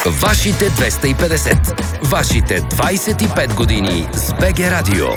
Вашите 250. Вашите 25 години с БГ Радио.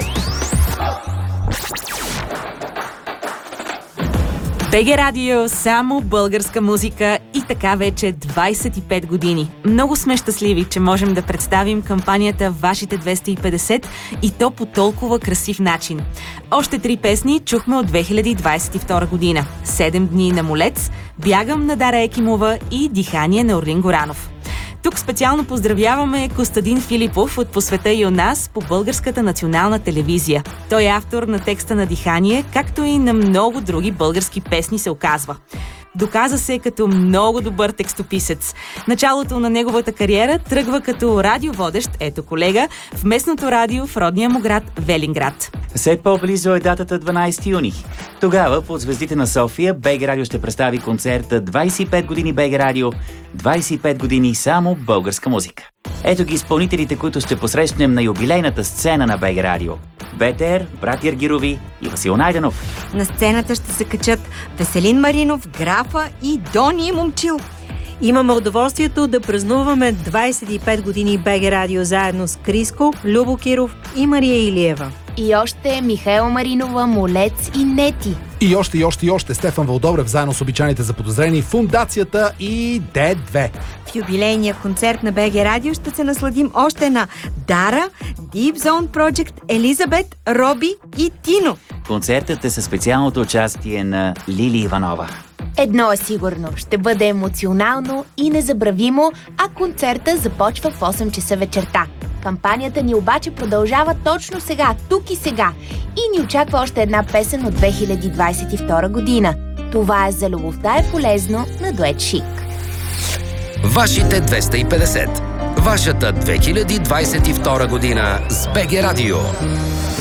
БГ Радио, само българска музика и така вече 25 години. Много сме щастливи, че можем да представим кампанията Вашите 250 и то по толкова красив начин. Още 3 песни чухме от 2022 година. 7 дни на Молец, Бягам на Дара Екимова и Дихание на Орлин Горанов. Тук специално поздравяваме Костадин Филипов от По света и у нас по Българската национална телевизия. Той е автор на текста на Дихание, както и на много други български песни, се оказва. Доказа се като много добър текстописец. Началото на неговата кариера тръгва като радиоводещ, ето колега, в местното радио в родния му град Велинград. Все по-близо е датата 12 юни. Тогава под звездите на София БГ Радио ще представи концерта 25 години БГ Радио, 25 години само българска музика. Ето ги изпълнителите, които ще посрещнем на юбилейната сцена на БГ Радио. БТР, Братя Аргирови и Васил Найденов. На сцената ще се качат Веселин Маринов, Графа и Дони Момчил. Имаме удоволствието да празнуваме 25 години БГ Радио заедно с Криско, Любо Киров и Мария Илиева. И още Михаела Маринова, Молец и Нети. И още Стефан Вълдобрев заедно с обичайните заподозрени Фундацията и Д2. В юбилейния концерт на БГ Радио ще се насладим още на Дара, Deep Zone Project, Елизабет, Роби и Тино. Концертът е със специалното участие на Лили Иванова. Едно е сигурно, ще бъде емоционално и незабравимо, а концерта започва в 8 часа вечерта. Кампанията ни обаче продължава точно сега, тук и сега. И ни очаква още една песен от 2022 година. Това е "За любовта е полезно" на дует Шик. Вашите 250. Вашата 2022 година с БГ Радио.